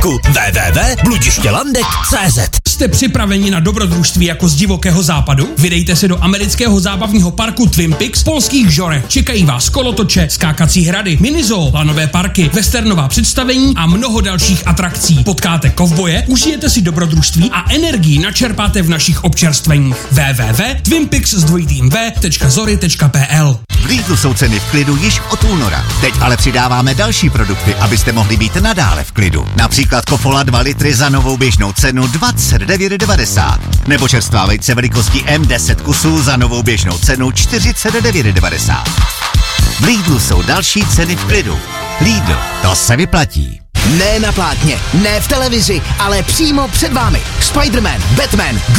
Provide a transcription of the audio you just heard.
webku www.bludištělandek.cz. Jste připraveni na dobrodružství jako z divokého západu? Vydejte se do amerického zábavního parku Twin Peaks v polských Žorech. Čekají vás kolotoče, skákací hrady, minizoo, lanové parky, westernová představení a mnoho dalších atrakcí. Potkáte kovboje, užijete si dobrodružství a energii načerpáte v našich občerstveních. www.twinpeaks.pl. V Lidlu jsou ceny v klidu již od února. Teď ale přidáváme další produkty, abyste mohli být nadále v klidu. Například Kofola 2 litry za novou běžnou cenu 29,90. Nebo čerstvá vejce velikosti M10 kusů za novou běžnou cenu 49,90. V Lidlu jsou další ceny v klidu. Lidl, to se vyplatí. Ne na plátně, ne v televizi, ale přímo před vámi. Spider-Man, Batman,